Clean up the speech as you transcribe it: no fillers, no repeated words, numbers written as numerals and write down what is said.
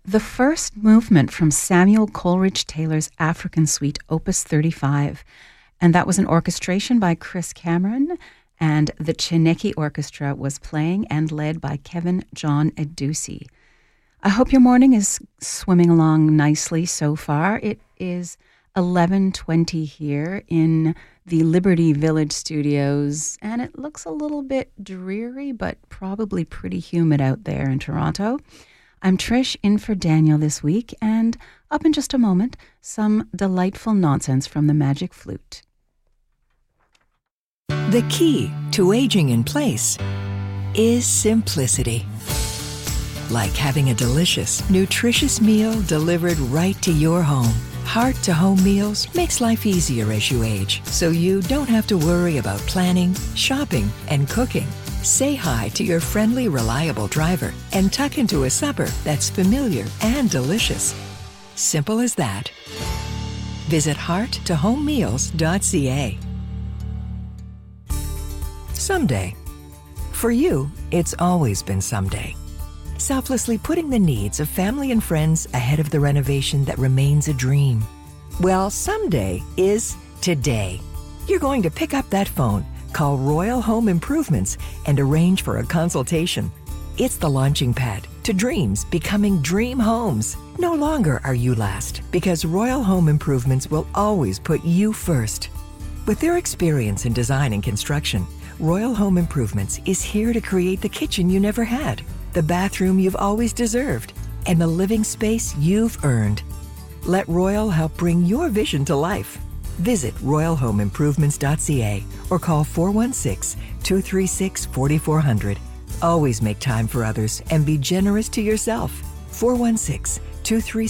the first movement from Samuel Coleridge Taylor's African Suite, Opus 35. And that was an orchestration by Chris Cameron, and the Chineke Orchestra was playing and led by Kevin John Edusi. I hope your morning is swimming along nicely so far. It is 11:20 here in the Liberty Village studios, and it looks a little bit dreary, but probably pretty humid out there in Toronto. I'm Trish, in for Daniel this week, and up in just a moment, some delightful nonsense from the Magic Flute. The key to aging in place is simplicity. Like having a delicious, nutritious meal delivered right to your home. Heart-to-home meals makes life easier as you age, so you don't have to worry about planning, shopping, and cooking. Say hi to your friendly, reliable driver and tuck into a supper that's familiar and delicious. Simple as that. Visit hearttohomemeals.ca. Someday. For you, it's always been someday. Selflessly putting the needs of family and friends ahead of the renovation that remains a dream. Well, someday is today. You're going to pick up that phone, call Royal Home Improvements, and arrange for a consultation. It's the launching pad to dreams becoming dream homes. No longer are you last, because Royal Home Improvements will always put you first. With their experience in design and construction, Royal Home Improvements is here to create the kitchen you never had, the bathroom you've always deserved, and the living space you've earned. Let Royal help bring your vision to life. Visit royalhomeimprovements.ca or call 416-236-4400. Always make time for others and be generous to yourself. 416-236